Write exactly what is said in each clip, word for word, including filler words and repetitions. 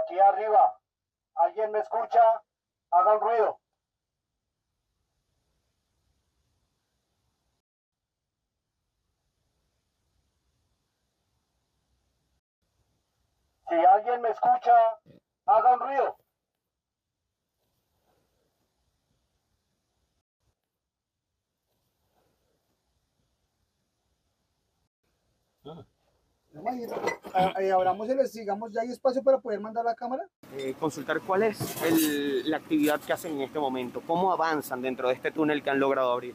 Aquí arriba, ¿alguien me escucha? Haga un ruido. Si alguien me escucha, haga un ruido. Ahí abramos el, sigamos, ya hay espacio para poder mandar la cámara. Eh, consultar cuál es el, la actividad que hacen en este momento, cómo avanzan dentro de este túnel que han logrado abrir.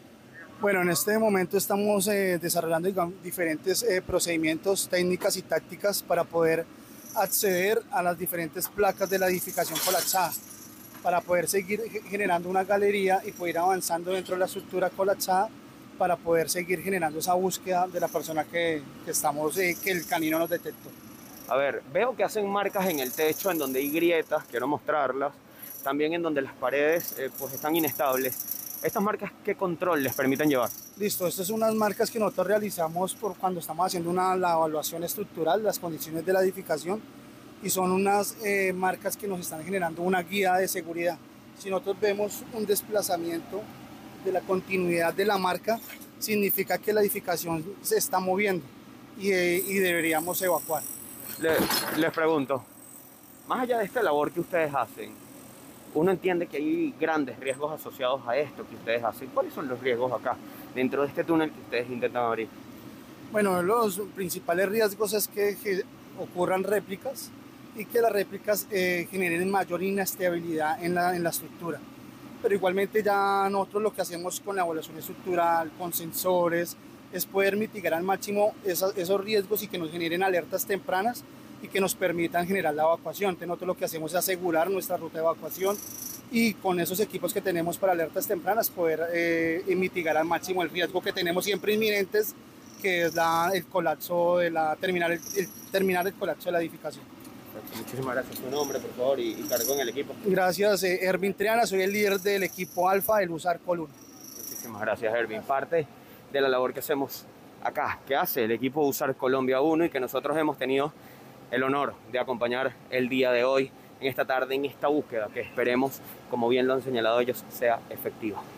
Bueno, en este momento estamos eh, desarrollando digamos, diferentes eh, procedimientos, técnicas y tácticas para poder acceder a las diferentes placas de la edificación colapsada, para poder seguir generando una galería y poder ir avanzando dentro de la estructura colapsada para poder seguir generando esa búsqueda de la persona que, que, estamos, eh, que el canino nos detectó. A ver, veo que hacen marcas en el techo en donde hay grietas, quiero mostrarlas, también en donde las paredes eh, pues están inestables. ¿Estas marcas qué control les permiten llevar? Listo, estas son unas marcas que nosotros realizamos por cuando estamos haciendo una, la evaluación estructural, las condiciones de la edificación, y son unas eh, marcas que nos están generando una guía de seguridad. Si nosotros vemos un desplazamiento de la continuidad de la marca, significa que la edificación se está moviendo y, eh, y deberíamos evacuar. Le, les pregunto, más allá de esta labor que ustedes hacen, uno entiende que hay grandes riesgos asociados a esto que ustedes hacen. ¿Cuáles son los riesgos acá, dentro de este túnel que ustedes intentan abrir? Bueno, los principales riesgos es que, que ocurran réplicas y que las réplicas eh, generen mayor inestabilidad en la, en la estructura. Pero igualmente ya nosotros lo que hacemos con la evaluación estructural, con sensores, es poder mitigar al máximo esos, esos riesgos y que nos generen alertas tempranas y que nos permitan generar la evacuación. Entonces nosotros lo que hacemos es asegurar nuestra ruta de evacuación y con esos equipos que tenemos para alertas tempranas poder eh, mitigar al máximo el riesgo que tenemos siempre inminentes, que es la, el colapso de la, terminar, el, el, terminar el colapso de la edificación. Muchísimas gracias. Su nombre, por favor, y, y cargo en el equipo. Gracias, eh, Ervin Triana, soy el líder del equipo Alfa del USAR Coluna. Muchísimas gracias, Ervin. Parte de la labor que hacemos acá, que hace el equipo USAR Colombia uno y que nosotros hemos tenido el honor de acompañar el día de hoy, en esta tarde, en esta búsqueda que esperemos, como bien lo han señalado ellos, sea efectiva.